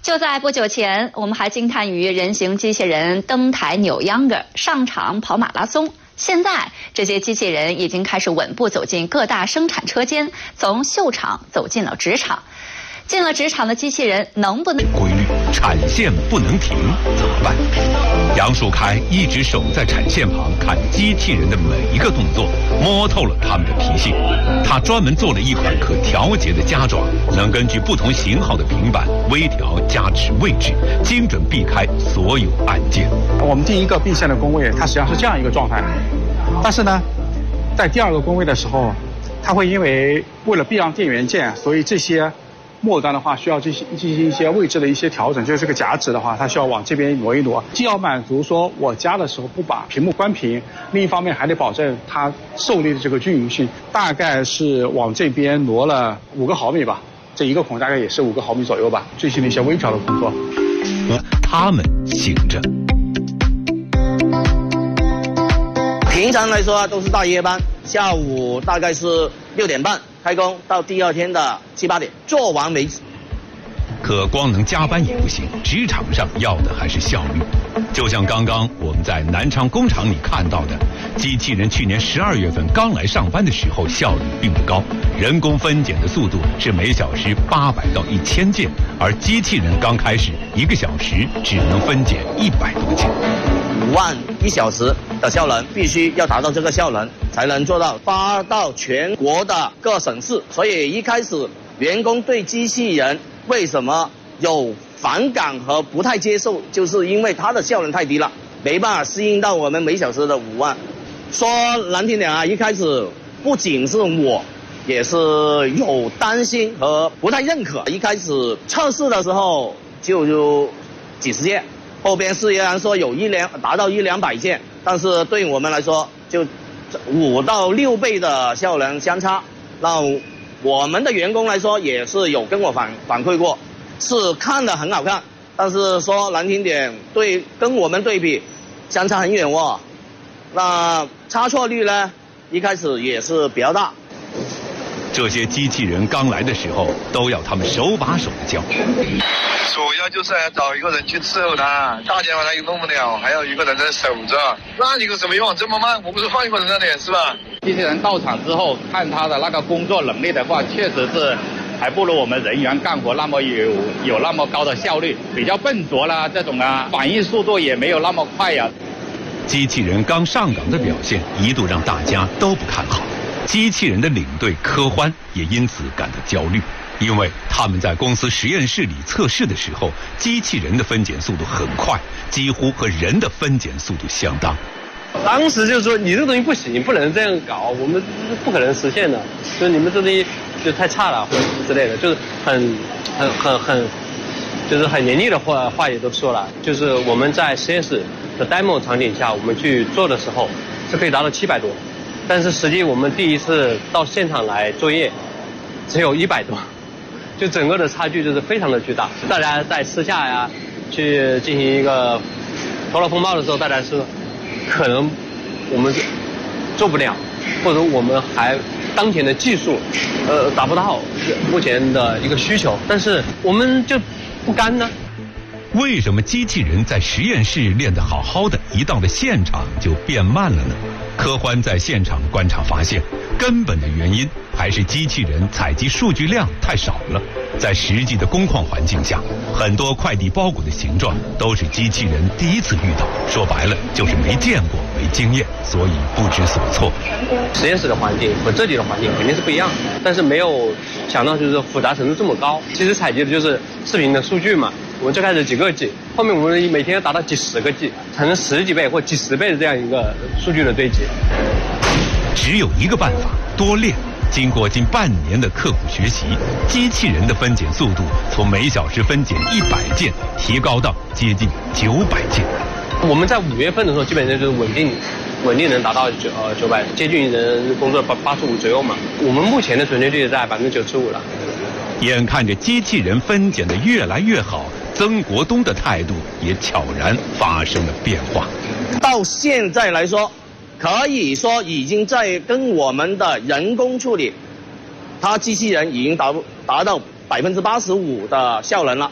就在不久前，我们还惊叹于人形机器人登台扭秧歌、上场跑马拉松。现在，这些机器人已经开始稳步走进各大生产车间，从秀场走进了职场。进了职场的机器人能不能规律？产线不能停，怎么办？杨树开一直守在产线旁，看机器人的每一个动作，摸透了它们的脾性。他专门做了一款可调节的夹爪，能根据不同型号的平板微调夹持位置，精准避开所有按键。 我们第一个并线的工位，它实际上是这样一个状态，但是呢，在第二个工位的时候，它会因为了避让电源键，所以这些末端的话需要进行一些位置的一些调整，就是这个夹指的话，它需要往这边挪一挪，既要满足说我夹的时候不把屏幕关屏，另一方面还得保证它受力的这个均匀性。大概是往这边挪了5个毫米吧，这一个孔大概也是5个毫米左右吧，最新的一些微调的工作。 他们醒着。 平常来说都是大夜班，下午大概是6点半开工，到第二天的7、8点做完为止。 可光能加班也不行，职场上要的还是效率。就像刚刚我们在南昌工厂里看到的，机器人去年12月份刚来上班的时候效率并不高，人工分拣的速度是每小时800到1000件，而机器人刚开始1个小时只能分拣100多件。 5万1小时的效能，必须要达到这个效能，才能做到发到全国的各省市。所以一开始员工对机器人为什么有反感和不太接受，就是因为它的效能太低了，没办法适应到我们每小时的5万。说难听点啊，一开始不仅是我，也是有担心和不太认可。一开始测试的时候就有几十件，后边虽然说有达到100-200件，但是对我们来说就5到6倍的效能相差。那我们的员工来说也是有跟我反馈过，是看得很好看，但是说难听点，跟我们对比相差很远哦。那差错率呢，一开始也是比较大。 这些机器人刚来的时候，都要他们手把手的教。 主要就是要找一个人去伺候他，大件把他又弄不了，还有一个人在守着，那你有什么用？这么慢，我不是换一个人的脸是吧？ 机器人到场之后，看他的那个工作能力的话，确实是还不如我们人员干活那么有那么高的效率，比较笨拙啦，这种啊，反应速度也没有那么快呀。 机器人刚上岗的表现一度让大家都不看好，机器人的领队柯欢也因此感到焦虑，因为他们在公司实验室里测试的时候，机器人的分拣速度很快，几乎和人的分拣速度相当。 当时就是说你这个东西不行，不能这样搞，我们不可能实现的，就是你们这东西就太差了或者之类的，就是就是很严厉的话也都说了，就是我们在实验室的 demo 场景下，我们去做的时候是可以达到700多，但是实际我们第一次到现场来作业，只有100多，就整个的差距就是非常的巨大。大家在私下呀去进行一个头脑风暴的时候，大家是可能我们做不了，或者我们还当前的技术达不到目前的一个需求，但是我们就不甘呢。 为什么机器人在实验室练得好好的，一到了现场就变慢了呢？柯欢在现场观察发现，根本的原因还是机器人采集数据量太少了。在实际的工况环境下，很多快递包裹的形状都是机器人第一次遇到，说白了就是没见过、没经验，所以不知所措。 实验室的环境和这里的环境肯定是不一样的，但是没有想到就是复杂程度这么高。其实采集的就是视频的数据嘛，我们最开始几个 G， 后面我们每天要达到几十个 G， 产生10几倍或几十倍的这样一个数据的堆积。 只有一个办法，多练。经过近半年的刻苦学习，机器人的分拣速度从每小时分拣100件提高到接近900件。 我们在5月份的时候，基本上就是稳定能达到900，接近人工作85左右嘛。我们目前的准确率在95%了。 眼看着机器人分拣的越来越好，曾国东的态度也悄然发生了变化。 到现在来说，可以说已经在跟我们的人工处理，它机器人已经达到85%的效能了。